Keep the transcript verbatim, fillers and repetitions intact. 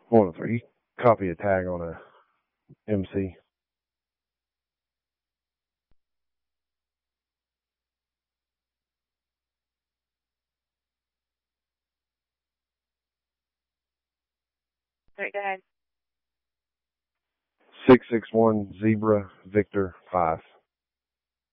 One of three. Copy a tag on a M C. All right, go ahead. Six six one Zebra Victor five.